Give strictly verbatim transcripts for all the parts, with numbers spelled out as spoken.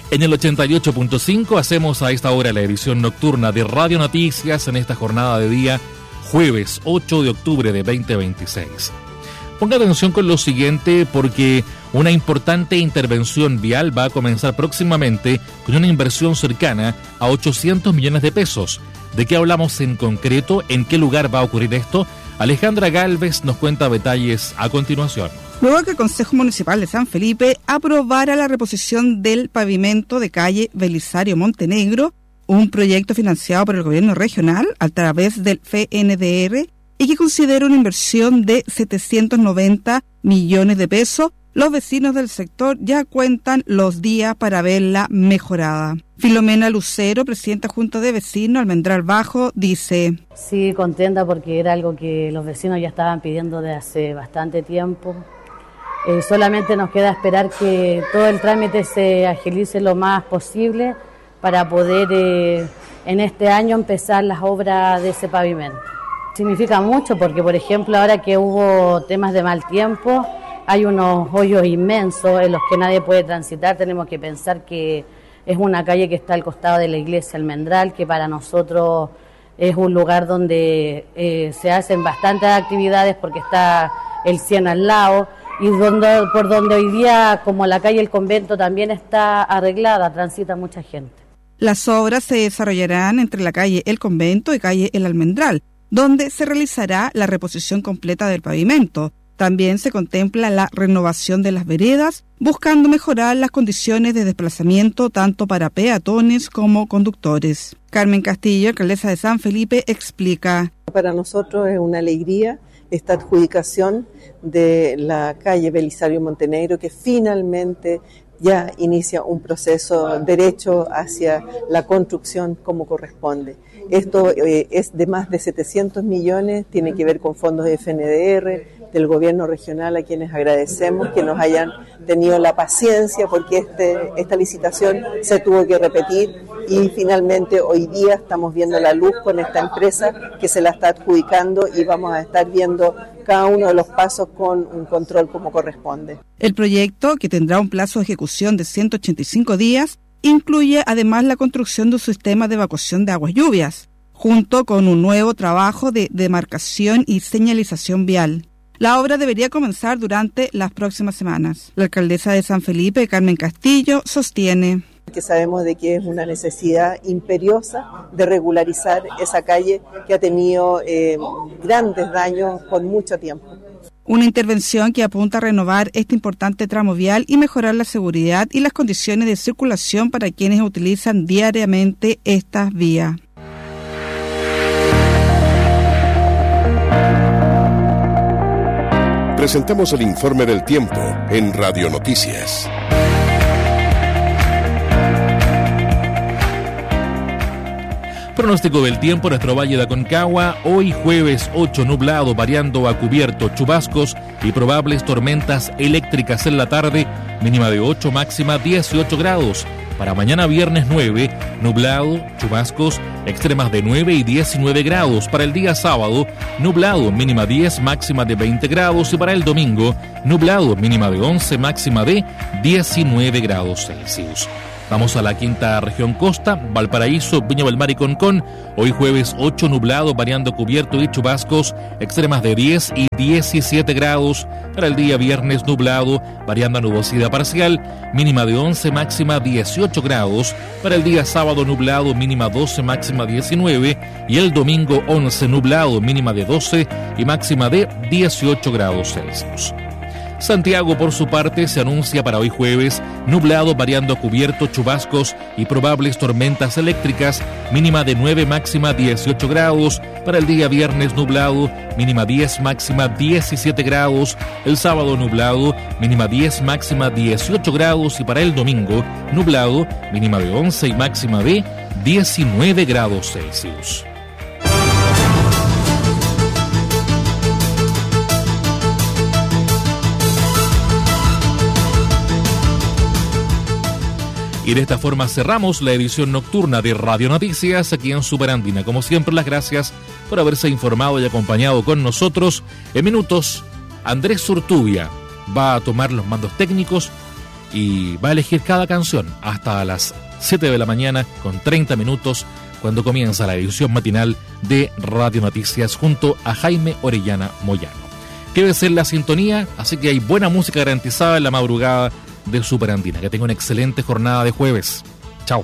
En el ochenta y ocho punto cinco hacemos a esta hora la edición nocturna de Radio Noticias en esta jornada de día jueves ocho de octubre de veinte veintiséis. Ponga atención con lo siguiente porque una importante intervención vial va a comenzar próximamente con una inversión cercana a ochocientos millones de pesos. ¿De qué hablamos en concreto? ¿En qué lugar va a ocurrir esto? Alejandra Gálvez nos cuenta detalles a continuación. Luego que el Consejo Municipal de San Felipe aprobara la reposición del pavimento de calle Belisario Montenegro, un proyecto financiado por el gobierno regional a través del F N D R y que considera una inversión de setecientos noventa millones de pesos, los vecinos del sector ya cuentan los días para verla mejorada. Filomena Lucero, presidenta Junta de Vecinos Almendral Bajo, dice: Sí, contenta porque era algo que los vecinos ya estaban pidiendo desde hace bastante tiempo. Eh, solamente nos queda esperar que todo el trámite se agilice lo más posible para poder eh, en este año empezar las obras de ese pavimento. Significa mucho porque, por ejemplo, ahora que hubo temas de mal tiempo, hay unos hoyos inmensos en los que nadie puede transitar. Tenemos que pensar que es una calle que está al costado de la iglesia Almendral, que para nosotros es un lugar donde eh, se hacen bastantes actividades porque está el Cien al lado, y donde, por donde hoy día, como la calle El Convento también está arreglada, transita mucha gente. Las obras se desarrollarán entre la calle El Convento y calle El Almendral, donde se realizará la reposición completa del pavimento. También se contempla la renovación de las veredas, buscando mejorar las condiciones de desplazamiento tanto para peatones como conductores. Carmen Castillo, alcaldesa de San Felipe, explica: Para nosotros es una alegría esta adjudicación de la calle Belisario Montenegro, que finalmente ya inicia un proceso derecho hacia la construcción como corresponde. Esto eh, es de más de setecientos millones, tiene que ver con fondos de F N D R, del gobierno regional, a quienes agradecemos que nos hayan tenido la paciencia porque este, esta licitación se tuvo que repetir y finalmente hoy día estamos viendo la luz con esta empresa que se la está adjudicando y vamos a estar viendo cada uno de los pasos con un control como corresponde. El proyecto, que tendrá un plazo de ejecución de ciento ochenta y cinco días, incluye además la construcción de un sistema de evacuación de aguas lluvias, junto con un nuevo trabajo de demarcación y señalización vial. La obra debería comenzar durante las próximas semanas. La alcaldesa de San Felipe, Carmen Castillo, sostiene que sabemos de que es una necesidad imperiosa de regularizar esa calle que ha tenido eh, grandes daños por mucho tiempo. Una intervención que apunta a renovar este importante tramo vial y mejorar la seguridad y las condiciones de circulación para quienes utilizan diariamente estas vías. Presentamos el informe del tiempo en Radio Noticias. Pronóstico del tiempo en nuestro Valle de Aconcagua. Hoy jueves ocho, nublado, variando a cubierto, chubascos y probables tormentas eléctricas en la tarde, mínima de ocho, máxima dieciocho grados. Para mañana viernes nueve, nublado, chubascos, extremas de nueve y diecinueve grados. Para el día sábado, nublado, mínima diez, máxima de veinte grados. Y para el domingo, nublado, mínima de once, máxima de diecinueve grados Celsius. Vamos a la quinta región costa, Valparaíso, Viña del Mar y Concón. Hoy jueves ocho, nublado, variando cubierto y chubascos, extremas de diez y diecisiete grados. Para el día viernes nublado, variando a nubosidad parcial, mínima de once, máxima dieciocho grados. Para el día sábado nublado, mínima doce, máxima diecinueve. Y el domingo once, nublado, mínima de doce y máxima de dieciocho grados Celsius. Santiago, por su parte, se anuncia para hoy jueves nublado, variando a cubierto, chubascos y probables tormentas eléctricas, mínima de nueve, máxima dieciocho grados. Para el día viernes nublado, mínima diez, máxima diecisiete grados. El sábado nublado, mínima diez, máxima dieciocho grados. Y para el domingo nublado, mínima de once y máxima de diecinueve grados Celsius. Y de esta forma cerramos la edición nocturna de Radio Noticias aquí en Superandina. Como siempre, las gracias por haberse informado y acompañado con nosotros. En minutos, Andrés Urtubia va a tomar los mandos técnicos y va a elegir cada canción hasta las siete de la mañana con treinta minutos, cuando comienza la edición matinal de Radio Noticias junto a Jaime Orellana Moyano. Quédese en la sintonía, así que hay buena música garantizada en la madrugada de Superandina. Que tenga una excelente jornada de jueves. Chao.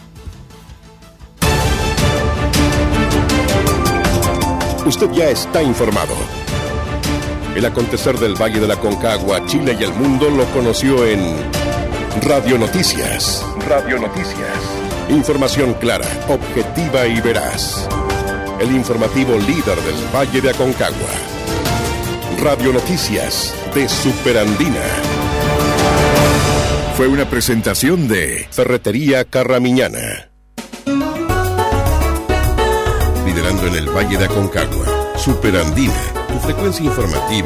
Usted ya está informado. El acontecer del Valle de la Aconcagua, Chile y el mundo lo conoció en Radio Noticias. Radio Noticias. Información clara, objetiva y veraz. El informativo líder del Valle de Aconcagua. Radio Noticias de Superandina. Fue una presentación de Ferretería Carramiñana. Liderando en el Valle de Aconcagua. Superandina, tu frecuencia informativa